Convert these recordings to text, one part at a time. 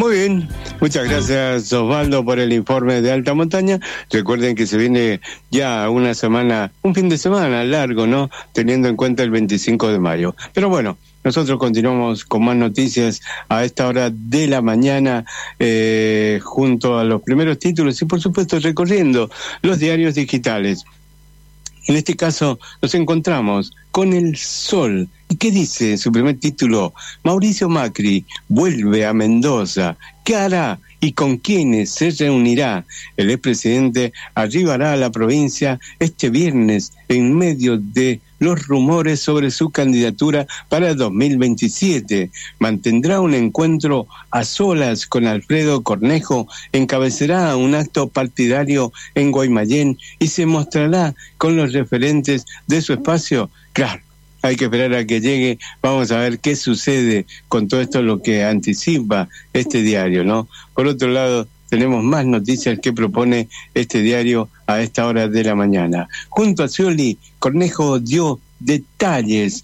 Muy bien, muchas gracias Osvaldo por el informe de alta montaña. Recuerden que se viene ya una semana, un fin de semana largo, ¿no? Teniendo en cuenta el 25 de mayo. Pero bueno, nosotros continuamos con más noticias a esta hora de la mañana, junto a los primeros títulos y por supuesto recorriendo los diarios digitales. En este caso nos encontramos con El Sol. ¿Y qué dice en su primer título? Mauricio Macri vuelve a Mendoza. ¿Qué hará y con quiénes se reunirá? El expresidente arribará a la provincia este viernes en medio de los rumores sobre su candidatura para 2027. Mantendrá un encuentro a solas con Alfredo Cornejo, encabezará un acto partidario en Guaymallén y se mostrará con los referentes de su espacio. Claro, hay que esperar a que llegue. Vamos a ver qué sucede con todo esto, lo que anticipa este diario, ¿no? Por otro lado, tenemos más noticias que propone este diario a esta hora de la mañana. Junto a Scioli, Cornejo dio detalles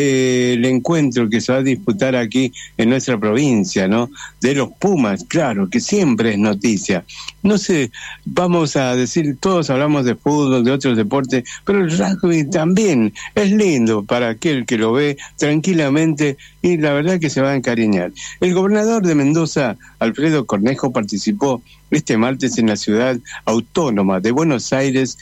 del encuentro que se va a disputar aquí en nuestra provincia, ¿no? De los Pumas, claro, que siempre es noticia. No sé, vamos a decir, todos hablamos de fútbol, de otros deportes, pero el rugby también es lindo para aquel que lo ve tranquilamente y la verdad que se va a encariñar. El gobernador de Mendoza, Alfredo Cornejo, participó este martes en la ciudad autónoma de Buenos Aires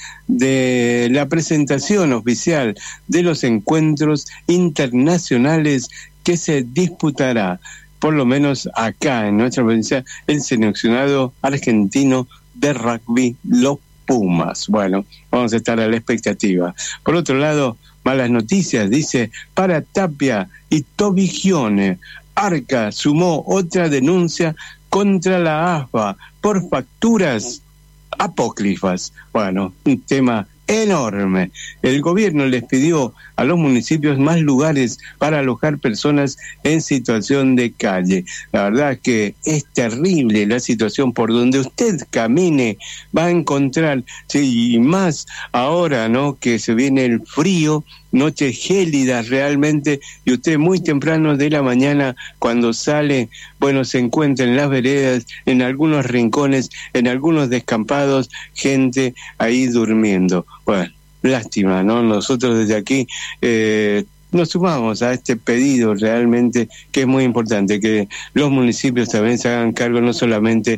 de la presentación oficial de los encuentros internacionales que se disputará, por lo menos acá en nuestra provincia, el seleccionado argentino de rugby, los Pumas. Bueno, vamos a estar a la expectativa. Por otro lado, malas noticias, dice, para Tapia y Tobigione. Arca sumó otra denuncia contra la AFA por facturas apócrifas. Bueno, un tema enorme. El gobierno les pidió a los municipios más lugares para alojar personas en situación de calle. La verdad es que es terrible la situación. Por donde usted camine va a encontrar, sí, y más ahora, ¿no?, que se viene el frío, noches gélidas realmente, y usted muy temprano de la mañana cuando sale, bueno, se encuentra en las veredas, en algunos rincones, en algunos descampados, gente ahí durmiendo. Bueno, lástima, ¿no? Nosotros desde aquí nos sumamos a este pedido realmente, que es muy importante, que los municipios también se hagan cargo no solamente